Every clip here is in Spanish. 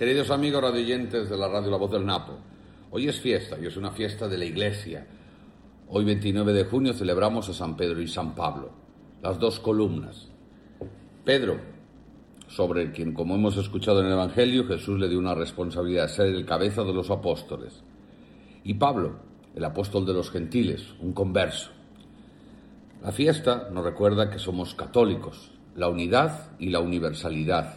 Queridos amigos radioyentes de la radio La Voz del Napo, hoy es fiesta y es una fiesta de la Iglesia. Hoy 29 de junio celebramos a San Pedro y San Pablo, las dos columnas. Pedro, sobre quien, como hemos escuchado en el Evangelio, Jesús le dio una responsabilidad, ser el cabeza de los apóstoles. Y Pablo, el apóstol de los gentiles, un converso. La fiesta nos recuerda que somos católicos, la unidad y la universalidad.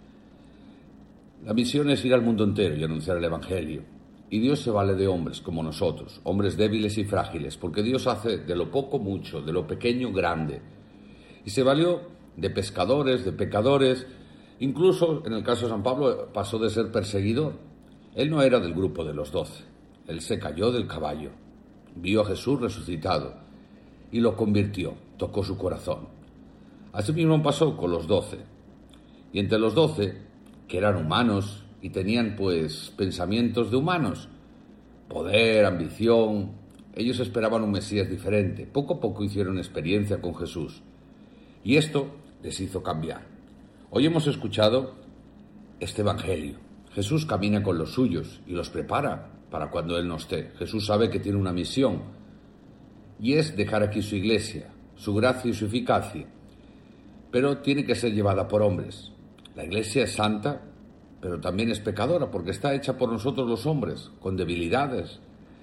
La misión es ir al mundo entero y anunciar el Evangelio. Y Dios se vale de hombres como nosotros, hombres débiles y frágiles, porque Dios hace de lo poco mucho, de lo pequeño grande. Y se valió de pescadores, de pecadores, incluso en el caso de San Pablo pasó de ser perseguidor. Él no era del grupo de los 12, él se cayó del caballo, vio a Jesús resucitado y lo convirtió, tocó su corazón. Así mismo pasó con los 12. Y entre los 12, que eran humanos y tenían pensamientos de humanos, poder, ambición, ellos esperaban un Mesías diferente. Poco a poco hicieron experiencia con Jesús y esto les hizo cambiar. Hoy hemos escuchado este Evangelio. Jesús camina con los suyos y los prepara para cuando Él no esté. Jesús sabe que tiene una misión y es dejar aquí su iglesia, su gracia y su eficacia, pero tiene que ser llevada por hombres. La iglesia es santa, pero también es pecadora, porque está hecha por nosotros los hombres, con debilidades.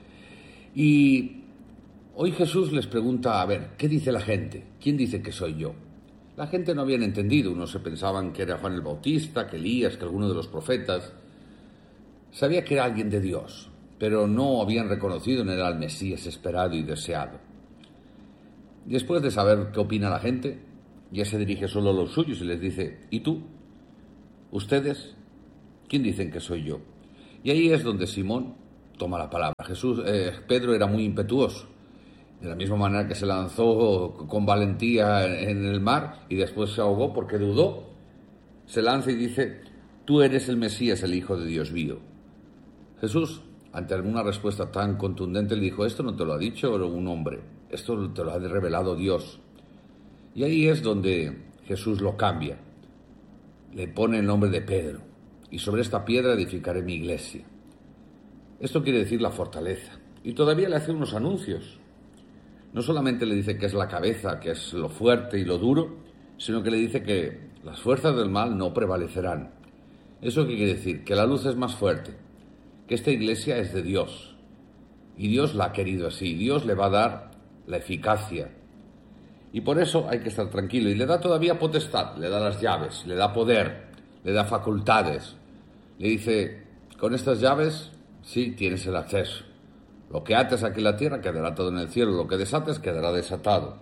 Y hoy Jesús les pregunta, a ver, ¿qué dice la gente? ¿Quién dice que soy yo? La gente no habían entendido, unos se pensaban que era Juan el Bautista, que Elías, que alguno de los profetas. Sabía que era alguien de Dios, pero no habían reconocido en él al Mesías esperado y deseado. Después de saber qué opina la gente, ya se dirige solo a los suyos y les dice, ¿y tú? ¿Ustedes? ¿Quién dicen que soy yo? Y ahí es donde Simón toma la palabra. Pedro era muy impetuoso, de la misma manera que se lanzó con valentía en el mar y después se ahogó porque dudó. Se lanza y dice, tú eres el Mesías, el Hijo de Dios vivo. Jesús, ante alguna respuesta tan contundente, le dijo, esto no te lo ha dicho un hombre, esto te lo ha revelado Dios. Y ahí es donde Jesús lo cambia. Le pone el nombre de Pedro, y sobre esta piedra edificaré mi iglesia. Esto quiere decir la fortaleza. Y todavía le hace unos anuncios. No solamente le dice que es la cabeza, que es lo fuerte y lo duro, sino que le dice que las fuerzas del mal no prevalecerán. ¿Eso qué quiere decir? Que la luz es más fuerte, que esta iglesia es de Dios. Y Dios la ha querido así. Dios le va a dar la eficacia. Y por eso hay que estar tranquilo. Y le da todavía potestad, le da las llaves, le da poder, le da facultades. Le dice, con estas llaves, sí, tienes el acceso. Lo que ates aquí en la tierra quedará atado en el cielo, lo que desates quedará desatado.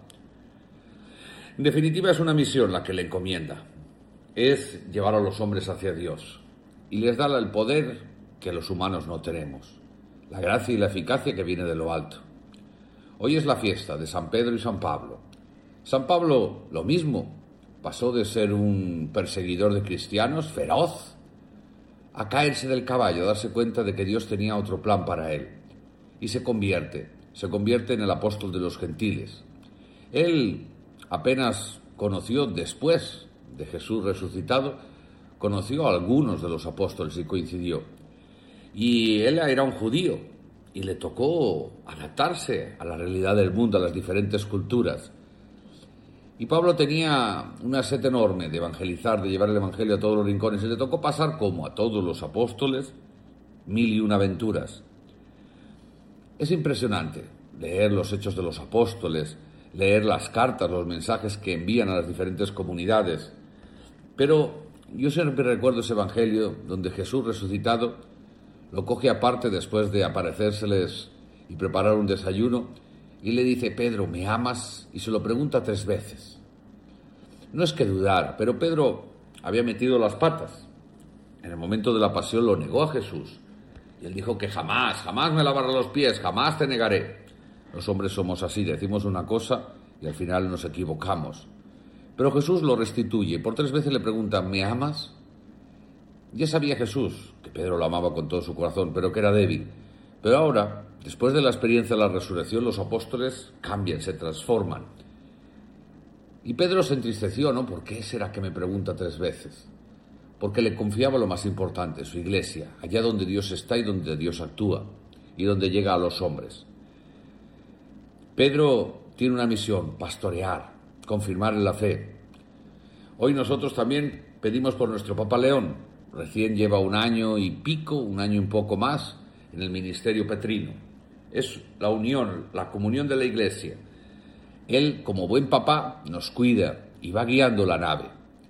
En definitiva, es una misión la que le encomienda. Es llevar a los hombres hacia Dios. Y les da el poder que los humanos no tenemos. La gracia y la eficacia que viene de lo alto. Hoy es la fiesta de San Pedro y San Pablo. San Pablo, lo mismo, pasó de ser un perseguidor de cristianos feroz a caerse del caballo, a darse cuenta de que Dios tenía otro plan para él. Y se convierte en el apóstol de los gentiles. Él apenas conoció, después de Jesús resucitado, conoció a algunos de los apóstoles y coincidió. Y él era un judío y le tocó adaptarse a la realidad del mundo, a las diferentes culturas. Y Pablo tenía una sed enorme de evangelizar, de llevar el evangelio a todos los rincones, y le tocó pasar, como a todos los apóstoles, 1001 aventuras. Es impresionante leer los hechos de los apóstoles, leer las cartas, los mensajes que envían a las diferentes comunidades. Pero yo siempre recuerdo ese evangelio donde Jesús resucitado lo coge aparte después de aparecérseles y preparar un desayuno, y le dice, Pedro, ¿me amas? Y se lo pregunta 3 veces. No es que dudara, pero Pedro había metido las patas. En el momento de la pasión lo negó a Jesús. Y él dijo que jamás me lavarás los pies, jamás te negaré. Los hombres somos así, decimos una cosa y al final nos equivocamos. Pero Jesús lo restituye. Por 3 veces le pregunta, ¿me amas? Ya sabía Jesús que Pedro lo amaba con todo su corazón, pero que era débil. Pero ahora, después de la experiencia de la resurrección, los apóstoles cambian, se transforman. Y Pedro se entristeció, ¿no? ¿Por qué será que me pregunta 3 veces? porque le confiaba lo más importante, su iglesia, allá donde Dios está y donde Dios actúa, y donde llega a los hombres. Pedro tiene una misión: pastorear, confirmar en la fe. Hoy nosotros también pedimos por nuestro Papa León. Recién lleva 1 año y pico, 1 año y un poco más, en el ministerio petrino. Es la unión, la comunión de la iglesia. Él, como buen papá, nos cuida y va guiando la nave.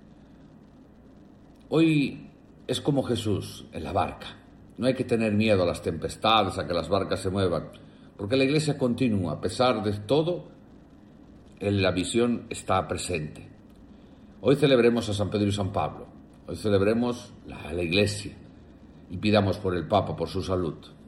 Hoy es como Jesús en la barca. No hay que tener miedo a las tempestades, a que las barcas se muevan, porque la iglesia continúa. A pesar de todo, la visión está presente. Hoy celebremos a San Pedro y San Pablo. Hoy celebremos la iglesia y pidamos por el Papa, por su salud.